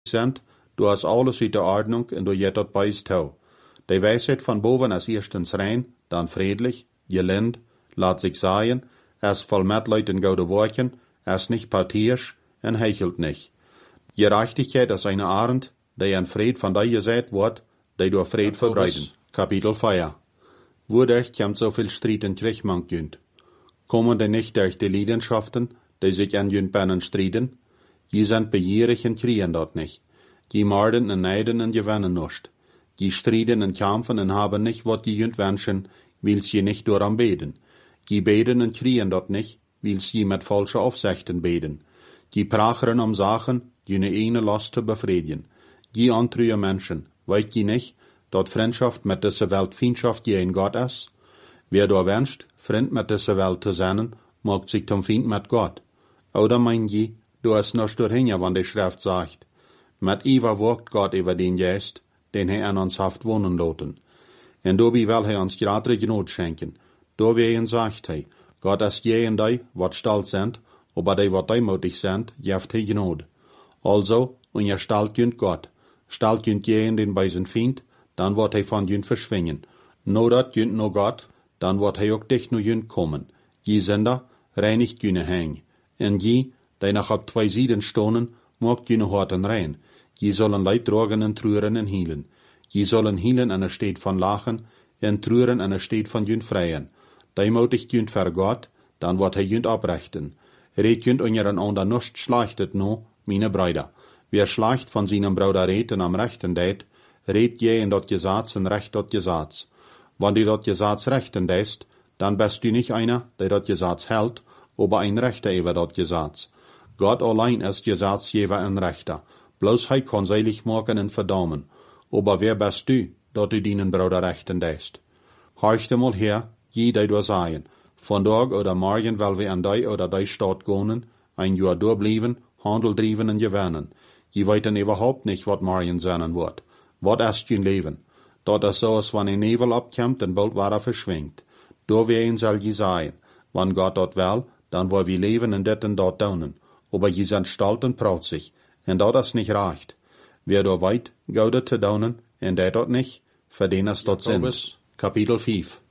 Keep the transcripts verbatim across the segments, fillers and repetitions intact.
sind, du hast alles in der Ordnung und du jet dort beist tau. Die Weisheit von boven ist erstens rein, dann friedlich, gelind, laat sich sagen, es voll Mitleid und gute Worten, es nicht partisch und hechelt nicht. Gerechtigkeit ist eine Arend, die ein Fried von dir gesagt wird, die durch Fried verbreiten. Kapitel vier. Wodurch kommt so viel Streit in Kriegmann günd? Kommen die nicht durch die Leidenschaften, die sich an jünd Bennen streiten? Die sind begierig und kriegen dort nicht. Die morden und neiden und gewinnen nicht. Die streiten und kämpfen und haben nicht, was die jünd wünschen, weil sie nicht daran beten. Die beten und kriegen dort nicht, weil sie mit falschen Aufsichten beten. Die prachern um Sachen, die eine eigene Lust zu befriedigen. Die antrühe Menschen, weißt die nicht, dort Freundschaft mit dieser Welt Feindschaft gegen Gott ist? Wer da wünscht, Freund mit dieser Welt zu sein, macht sich zum Feind mit Gott. Oder meint die, du hast noch dorthin, wann die Schrift sagt, mit Iva wogt Gott über den Geist, den er an uns haft wohnen lassen. Und dobi will er uns gerade Gnade schenken. Do wehen sagt er, Gott ist jenen die, wat stolz sind, aber die, wat demutig sind, jeft er Gnade. Also, und ihr stalt jünd Gott, stalt jünd jenen den beisen Feind, dann wird er von jünd verschwingen. No dat jünd no Gott, dann wird er auch dich no jünd kommen. Je Sünder reinigt jüne Häng. Und je, die nach ab zwei Sieden stonen, mogt jüne Horten rein. Je sollen Leid drogen und trüren und hielen. Je sollen hielen an der Stadt von Lachen, und trüren an der Stadt von jünd Freien. Demutigt jünd ver Gott, dann wird er jünd abrechten. Red jünd unseren ander nicht schlachtet no, meine Brüder. Wer schlacht von seinem Bruder red und am Rechten dät, red je in dort Gesatz und recht dort Gesatz. Wenn die dort Gesatz rechten däst, dann bist du nicht einer, der dort Gesatz hält, aber ein Rechter über dort Gesatz. Gott allein ist Gesatzgeber ein Rechter. Bloß hei kann seilig machen und verdammen. Aber wer bist du, dort du deinen Bruder rechten däst? Horchte mal her, je die du sagen. Von Tag oder morgen will wir an die oder die Stadt gehen, ein Jahr durchbleiben, Handel driven und gewinnen. Je weiten überhaupt nicht, wat morgen sein wird. Wat ist dein Leben? Dort ist so, als wenn ein Nebel abkommt, und bald war er verschwingt. Do wen soll je sein. Wenn Gott dort will, dann wollen wir leben und det und dort daunen. Aber je sind stolz und protzig, und dort ist nicht reicht. Wer dort weit, gaudet zu daunen, und der dort nicht, für den ist dort Sinn. Kapitel fünf.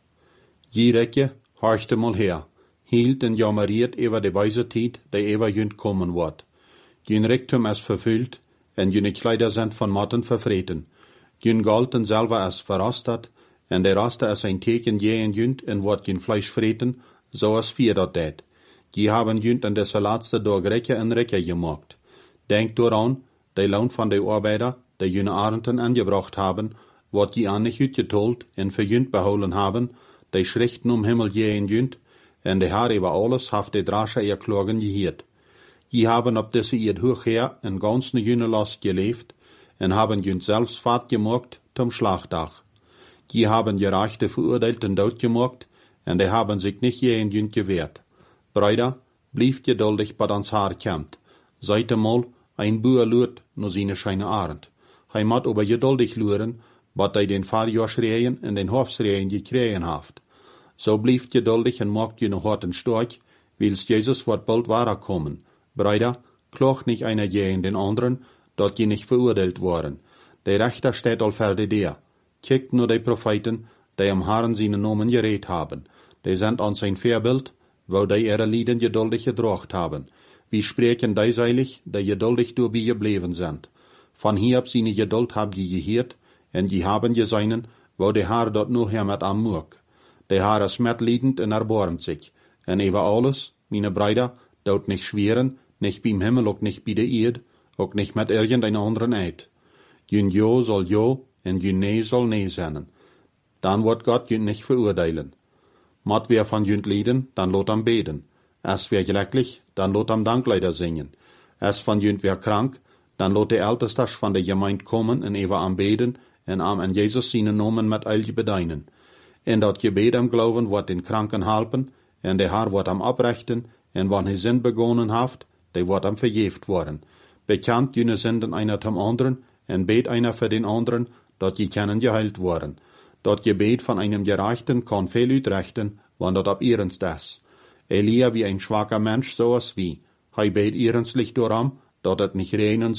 Je Recke, horchte mal her, hielt und jammeriert über die weise Zeit, die ever jünd kommen wird. Jün Rektum ist verfüllt, und jüne Kleider sind von Motten verfreten. Jün Galten selber ist verrostet, und der Roste ist ein Teken je in jünd, und wird jün Fleisch freten, so als vier dort tät. Die haben jünd an des letzte Tag Recke und Recke gemacht. Denkt daran, die Lohn von den Arbeiter, die jüne Arenden angebracht haben, wird die an nicht utgetolt und für jünd beholen haben, die schrichten um Himmel je in jünd, und die Herr über alles haft die Drasche ihr Klagen gehiert. Die haben ob diese ihr hochher in ganz ne jüne Last gelebt, und haben jünd selbst Fahrt gemacht zum Schlachtdach. Die haben gerechte Verurteilten dort gemacht, und die haben sich nicht je in jünd gewehrt. Brüder, blieft geduldig, bis ans Haar kommt. Seid einmal, ein Bauer lürt nur seine scheine Arend. Hij mat aber geduldig luren, wat hij den Fahrjahrsreien und den Hofsreien gekriegen haft. So blieft geduldig und macht jene harten stark, wils Jesus wird bald wahrer kommen. Brüder, kloch nicht einer je in den anderen, dort je nicht verurteilt worden. Der Rechter steht all ferde der. Kickt nur die Propheten, die am Herrn seine Namen geredet haben. Die sind an sein Vorbild, wo die ihre Lieden geduldig gedracht haben. Wie sprechen die seilig, die geduldig dabei geblieben sind. Von hier ab seine Geduld habt ihr gehört, und die haben geseinen, wo der Herr dort nur her mit am Murk. Der Herr ist mitleidend und erbarmt sich. Und über alles, meine Brüder, dort nicht schweren, nicht beim Himmel, auch nicht bei der Erde, auch nicht mit irgendein anderen Eid. Jün Jo soll Jo, und jün Nee soll Nee sein. Dann wird Gott jün nicht verurteilen. Mat wer von jünd leiden, dann lot am beten. Es wer glücklich, dann lot am Dankleider singen. Es von jünd wer krank, dann lot der Älteste von der Gemeinde kommen und ewa am beten, und am an Jesus seinen Namen mit eilje bedeinen. In dat Gebet am Glauben wird den Kranken helfen, und der Herr wird am abrechten, und wann er Sinn begonnen haft, der wird am verjeft worden. Bekannt jene Sünden einer zum anderen, und bet einer für den anderen, dort je können geheilt worden. Dat Gebet von einem Gerechten kann viel utrechten, wann dat ab ihrens das. Elia wie ein schwacher Mensch, so as wie. Hei bet ihrenslich daran, dat het nicht regnen soll,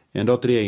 en dat